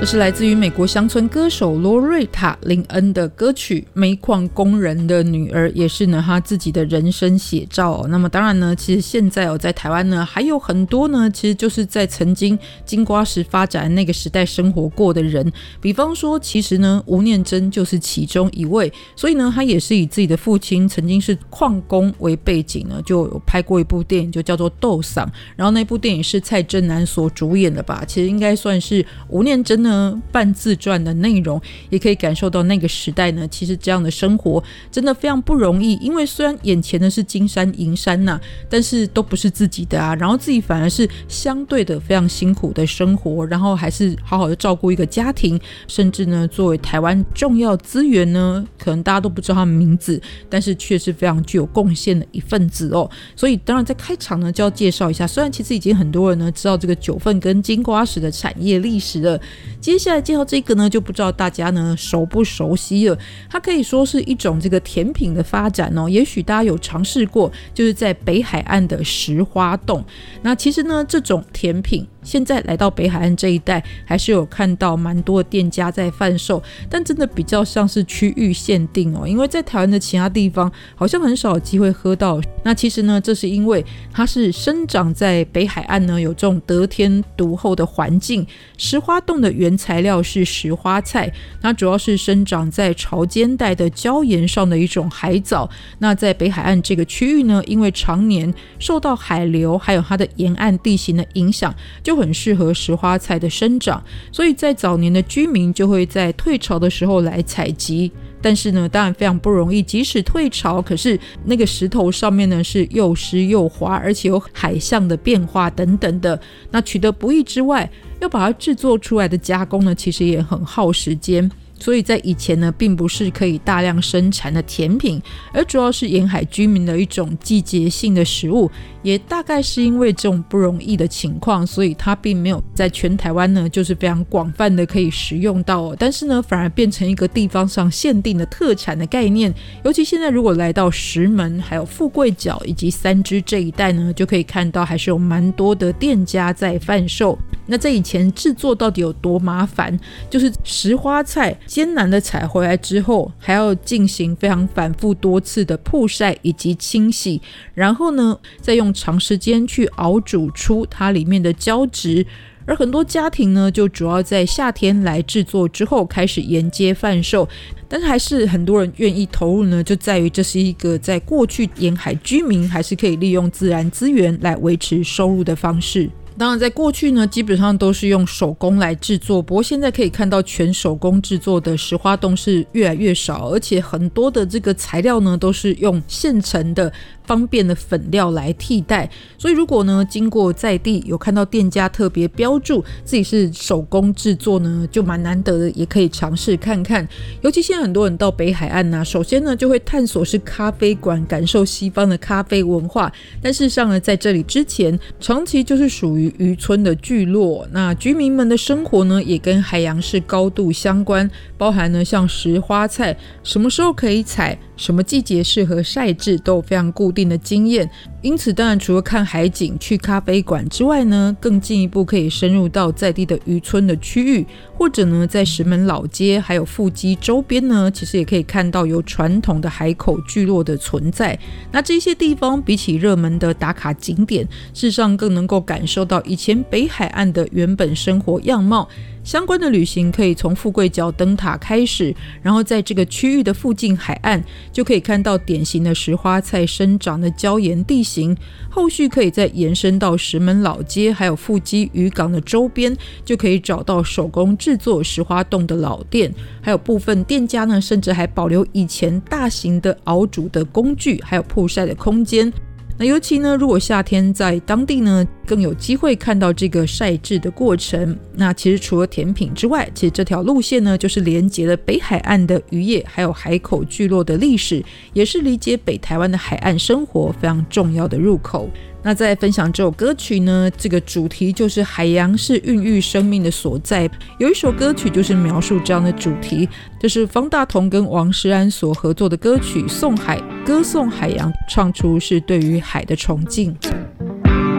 这是来自于美国乡村歌手罗瑞塔·林恩的歌曲《煤矿工人的女儿》，也是呢他自己的人生写照那么当然呢，其实现在在台湾呢还有很多呢，其实就是在曾经金瓜石发展那个时代生活过的人，比方说其实呢吴念真就是其中一位，所以呢他也是以自己的父亲曾经是矿工为背景呢，就有拍过一部电影就叫做《斗嗓》，然后那部电影是蔡正南所主演的吧，其实应该算是吴念真呢半自传的内容，也可以感受到那个时代呢其实这样的生活真的非常不容易，因为虽然眼前的是金山银山但是都不是自己的然后自己反而是相对的非常辛苦的生活，然后还是好好的照顾一个家庭，甚至呢作为台湾重要资源呢，可能大家都不知道他们名字，但是却是非常具有贡献的一份子所以当然在开场呢就要介绍一下，虽然其实已经很多人呢知道这个九份跟金瓜石的产业历史了，接下来介绍这个呢就不知道大家呢熟不熟悉了，它可以说是一种这个甜品的发展也许大家有尝试过，就是在北海岸的石花冻。那其实呢这种甜品现在来到北海岸这一带还是有看到蛮多的店家在贩售，但真的比较像是区域限定因为在台湾的其他地方好像很少有机会喝到。那其实呢这是因为它是生长在北海岸呢有这种得天独厚的环境，石花冻的原材料是石花菜，它主要是生长在潮间带的礁岩上的一种海藻，那在北海岸这个区域呢因为常年受到海流还有它的沿岸地形的影响，就很适合石花菜的生长，所以在早年的居民就会在退潮的时候来采集，但是呢当然非常不容易，即使退潮可是那个石头上面呢是又湿又滑，而且有海象的变化等等的，那取得不易之外，要把它制作出来的加工呢其实也很耗时间，所以在以前呢并不是可以大量生产的甜品，而主要是沿海居民的一种季节性的食物，也大概是因为这种不容易的情况，所以它并没有在全台湾呢就是非常广泛的可以食用到但是呢反而变成一个地方上限定的特产的概念，尤其现在如果来到石门还有富贵角以及三芝这一带呢，就可以看到还是有蛮多的店家在贩售。那在以前制作到底有多麻烦，就是石花菜艰难的采回来之后，还要进行非常反复多次的曝晒以及清洗，然后呢再用长时间去熬煮出它里面的胶质，而很多家庭呢就主要在夏天来制作之后开始沿街贩售，但是还是很多人愿意投入呢，就在于这是一个在过去沿海居民还是可以利用自然资源来维持收入的方式。当然在过去呢基本上都是用手工来制作，不过现在可以看到全手工制作的石花冻是越来越少，而且很多的这个材料呢都是用现成的方便的粉料来替代，所以如果呢经过在地有看到店家特别标注自己是手工制作呢，就蛮难得的，也可以尝试看看。尤其现在很多人到北海岸首先呢就会探索是咖啡馆，感受西方的咖啡文化，但事实上呢在这里之前长期就是属于渔村的聚落，那居民们的生活呢也跟海洋是高度相关，包含呢像石花菜什么时候可以采，什么季节适合晒制都有非常固定的经验。因此当然除了看海景去咖啡馆之外呢，更进一步可以深入到在地的渔村的区域，或者呢在石门老街还有富基周边呢，其实也可以看到有传统的海口聚落的存在。那这些地方比起热门的打卡景点，事实上更能够感受到以前北海岸的原本生活样貌。相关的旅行可以从富贵角灯塔开始，然后在这个区域的附近海岸就可以看到典型的石花菜生长的礁岩地形，后续可以再延伸到石门老街还有富基渔港的周边，就可以找到手工制作石花冻的老店，还有部分店家呢甚至还保留以前大型的熬煮的工具还有曝晒的空间。那尤其呢如果夏天在当地呢更有机会看到这个晒制的过程。那其实除了甜品之外，其实这条路线呢就是连接了北海岸的渔业还有海口聚落的历史，也是理解北台湾的海岸生活非常重要的入口。那在分享这首歌曲呢，这个主题就是海洋是孕育生命的所在，有一首歌曲就是描述这样的主题，就是方大同跟王诗安所合作的歌曲《送海》，歌颂海洋，唱出是对于海的崇敬。